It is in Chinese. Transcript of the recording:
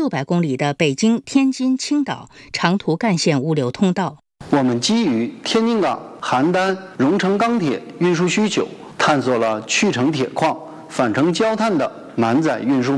600公里的北京、天津、青岛长途干线物流通道。 我们基于天津港、邯郸、荣成钢铁运输需求，探索了去程铁矿、返程焦炭的满载运输